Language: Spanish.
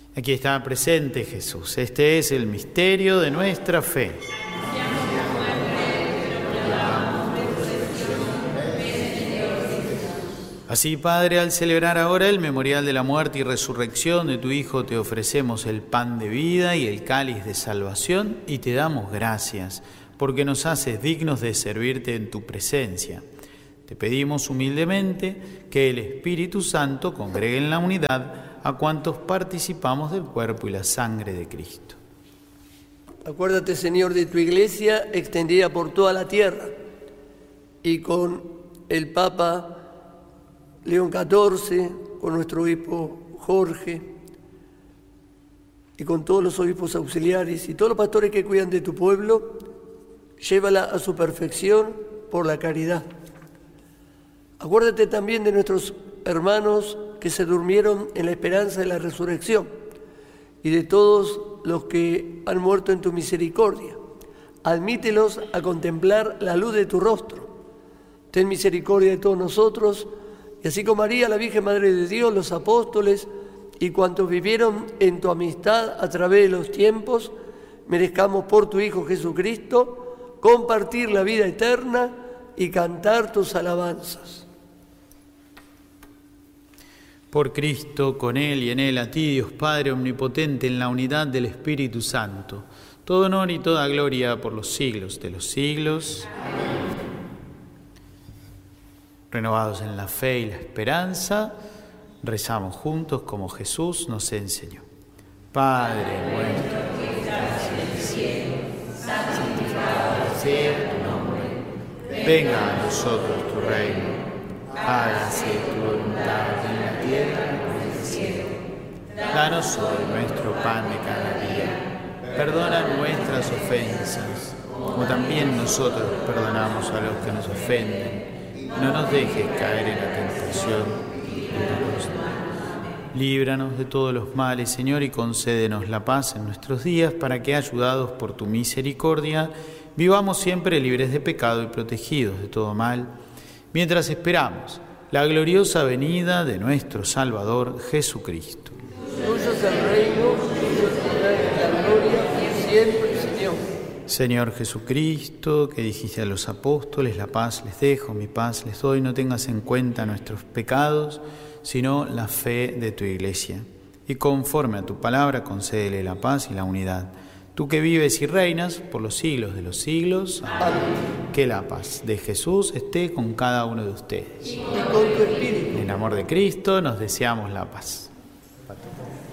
Aquí está presente Jesús. Este es el misterio de nuestra fe. Así, Padre, al celebrar ahora el memorial de la muerte y resurrección de tu Hijo, te ofrecemos el pan de vida y el cáliz de salvación y te damos gracias, porque nos haces dignos de servirte en tu presencia. Te pedimos humildemente que el Espíritu Santo congregue en la unidad a cuantos participamos del cuerpo y la sangre de Cristo. Acuérdate, Señor, de tu Iglesia extendida por toda la tierra y con el Papa León XIV, con nuestro obispo Jorge y con todos los obispos auxiliares y todos los pastores que cuidan de tu pueblo, llévala a su perfección por la caridad. Acuérdate también de nuestros hermanos que se durmieron en la esperanza de la resurrección y de todos los que han muerto en tu misericordia. Admítelos a contemplar la luz de tu rostro. Ten misericordia de todos nosotros, y así como María, la Virgen Madre de Dios, los apóstoles y cuantos vivieron en tu amistad a través de los tiempos, merezcamos por tu Hijo Jesucristo compartir la vida eterna y cantar tus alabanzas. Por Cristo, con Él y en Él, a ti, Dios Padre Omnipotente, en la unidad del Espíritu Santo, todo honor y toda gloria por los siglos de los siglos. Amén. Renovados en la fe y la esperanza, rezamos juntos como Jesús nos enseñó. Padre nuestro que estás en el cielo, santificado sea tu nombre. Venga a nosotros tu reino. Hágase tu voluntad en la tierra como en el cielo. Danos hoy nuestro pan de cada día. Perdona nuestras ofensas, como también nosotros perdonamos a los que nos ofenden. No nos dejes caer en la tentación. Líbranos de todos los males, Señor, y concédenos la paz en nuestros días, para que, ayudados por tu misericordia, vivamos siempre libres de pecado y protegidos de todo mal, mientras esperamos la gloriosa venida de nuestro Salvador Jesucristo. Tuyo es el reino, tuyo es el poder y la gloria, siempre, Señor. Señor Jesucristo, que dijiste a los apóstoles, la paz les dejo, mi paz les doy, no tengas en cuenta nuestros pecados, sino la fe de tu Iglesia. Y conforme a tu palabra, concédele la paz y la unidad. Tú que vives y reinas por los siglos de los siglos, amén. Que la paz de Jesús esté con cada uno de ustedes. Y con tu espíritu. En el amor de Cristo nos deseamos la paz.